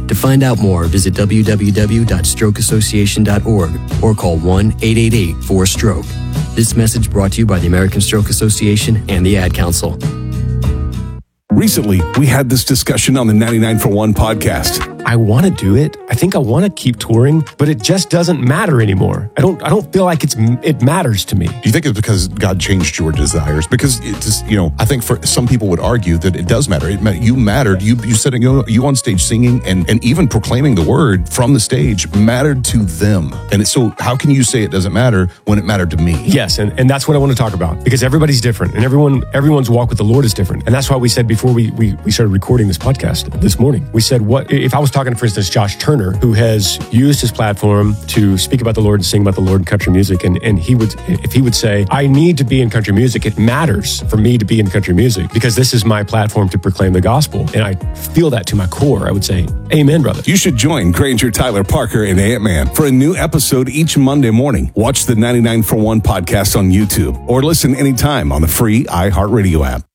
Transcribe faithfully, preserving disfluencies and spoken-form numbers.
To find out more, visit w w w dot stroke association dot org or call one eight eight eight four stroke. This message brought to you by the American Stroke Association and the Ad Council. Recently, we had this discussion on the ninety-nine for one podcast. I want to do it. I think I want to keep touring, but it just doesn't matter anymore. I don't I don't feel like it's it matters to me. Do you think it's because God changed your desires? Because it's just, you know, I think for some people would argue that it does matter. It, you mattered. You you said, you know, you on stage singing and, and even proclaiming the word from the stage mattered to them. And so how can you say it doesn't matter when it mattered to me? Yes, and, and that's what I want to talk about, because everybody's different and everyone everyone's walk with the Lord is different. And that's why we said before we, we, we started recording this podcast this morning, we said, what if I was talking, for instance, Josh Turner, who has used his platform to speak about the Lord and sing about the Lord in country music. And, and he would, if he would say, I need to be in country music, it matters for me to be in country music because this is my platform to proclaim the gospel. And I feel that to my core. I would say, amen, brother. You should join Granger, Tyler, Parker, and Ant-Man for a new episode each Monday morning. Watch the ninety-nine for one podcast on YouTube or listen anytime on the free iHeartRadio app.